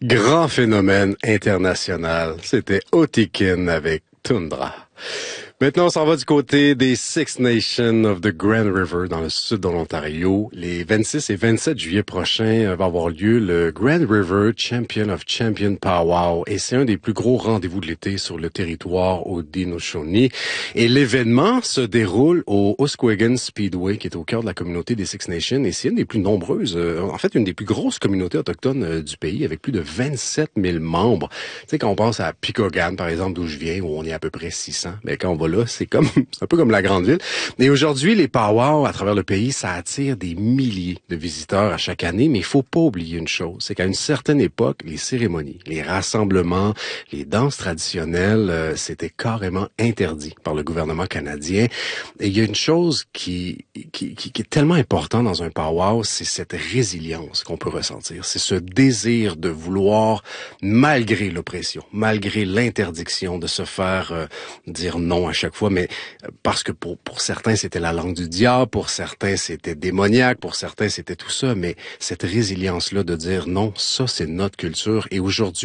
Grand phénomène international. C'était Otikin avec Tundra. Maintenant, on s'en va du côté des Six Nations of the Grand River dans le sud de l'Ontario. Les 26 et 27 juillet prochains va avoir lieu le Grand River Champion of Champions Powwow et c'est un des plus gros rendez-vous de l'été sur le territoire Haudenosaunee. Et l'événement se déroule au Oskwegan Speedway qui est au cœur de la communauté des Six Nations et c'est une des plus nombreuses, en fait une des plus grosses communautés autochtones du pays avec plus de 27 000 membres. Tu sais, quand on pense à Picogan, par exemple, d'où je viens, où on est à peu près 600, mais quand on va là, c'est un peu comme la grande ville. Et aujourd'hui, les powwows à travers le pays, ça attire des milliers de visiteurs à chaque année, mais il faut pas oublier une chose, c'est qu'à une certaine époque, les cérémonies, les rassemblements, les danses traditionnelles, c'était carrément interdit par le gouvernement canadien. Et il y a une chose qui est tellement importante dans un powwow, c'est cette résilience qu'on peut ressentir. C'est ce désir de vouloir, malgré l'oppression, malgré l'interdiction, de se faire dire non à chaque fois, mais parce que pour certains, c'était la langue du diable, pour certains, c'était démoniaque, pour certains, c'était tout ça, mais cette résilience-là de dire non, ça, c'est notre culture. Et aujourd'hui,